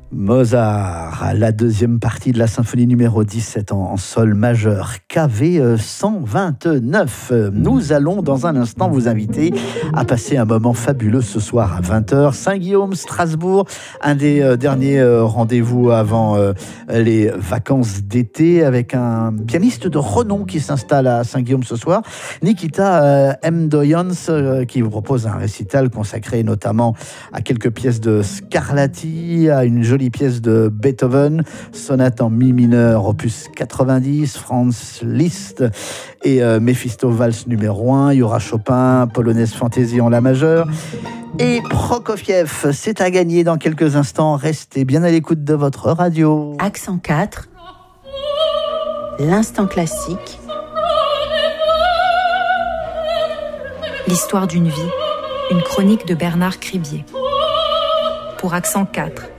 Mozart, la deuxième partie de la symphonie numéro 17 en sol majeur, KV 129. Nous allons dans un instant vous inviter à passer un moment fabuleux ce soir à 20h. Saint-Guillaume, Strasbourg, un des derniers rendez-vous avant les vacances d'été avec un pianiste de renom qui s'installe à Saint-Guillaume ce soir, Nikita Mdoyans, qui vous propose un récital consacré notamment à quelques pièces de Scarlatti, à une jolie pièce de Beethoven, sonate en mi mineur, opus 90, Franz Liszt et Méphisto Valse numéro 1. Il y aura Chopin, Polonaise Fantaisie en la majeure. Et Prokofiev, c'est à gagner dans quelques instants. Restez bien à l'écoute de votre radio. Accent 4, l'instant classique, l'histoire d'une vie, une chronique de Bernard Cribier. Pour Accent 4.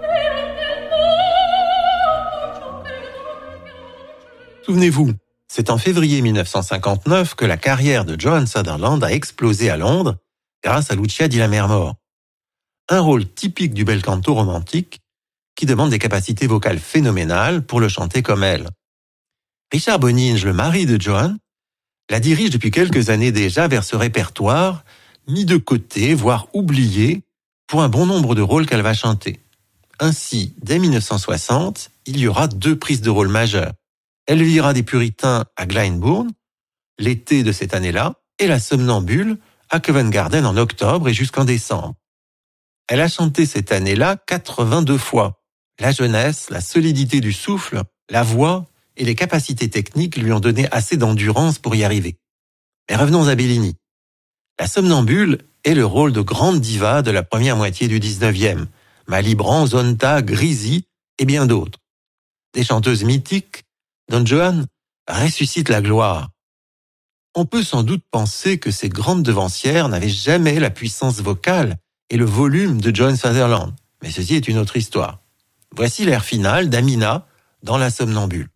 Souvenez-vous, c'est en février 1959 que la carrière de Johan Sutherland a explosé à Londres grâce à Lucia di Lammermoor. Un rôle typique du bel canto romantique qui demande des capacités vocales phénoménales pour le chanter comme elle. Richard Boninge, le mari de Johan, la dirige depuis quelques années déjà vers ce répertoire, mis de côté, voire oublié, pour un bon nombre de rôles qu'elle va chanter. Ainsi, dès 1960, il y aura 2 prises de rôle majeures. Elvira des Puritains à Glyndebourne, l'été de cette année-là, et La Somnambule à Covent Garden en octobre et jusqu'en décembre. Elle a chanté cette année-là 82 fois. La jeunesse, la solidité du souffle, la voix et les capacités techniques lui ont donné assez d'endurance pour y arriver. Mais revenons à Bellini. La Somnambule est le rôle de grande diva de la première moitié du 19e, Malibran, Zonta, Grisi et bien d'autres. Des chanteuses mythiques dont Johan ressuscite la gloire. On peut sans doute penser que ces grandes devancières n'avaient jamais la puissance vocale et le volume de Johan Sutherland, mais ceci est une autre histoire. Voici l'air final d'Amina dans La Somnambule.